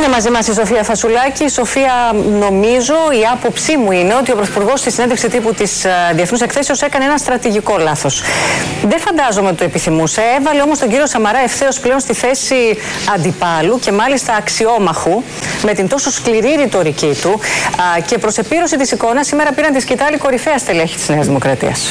μαζί μας η Σοφία Φασουλάκη. Σοφία, νομίζω, η άποψή μου είναι ότι ο Πρωθυπουργός στη συνέντευξη τύπου της Διεθνούς Εκθέσεως έκανε ένα στρατηγικό λάθος. Δεν φαντάζομαι ότι το επιθυμούσε. Έβαλε όμως τον κύριο Σαμαρά ευθέως πλέον στη θέση αντιπάλου και μάλιστα αξιόμαχου, με την τόσο σκληρή ρητορική του. Και προς επίρρωση της εικόνας, σήμερα πήραν τη σκητάλη κορυφαία στελέχη της Νέας Δημοκρατίας.